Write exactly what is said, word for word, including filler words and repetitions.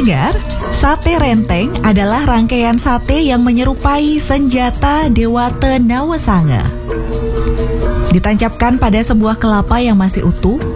pendengar, sate renteng adalah rangkaian sate yang menyerupai senjata Dewata Nawasanga. Ditancapkan pada sebuah kelapa yang masih utuh,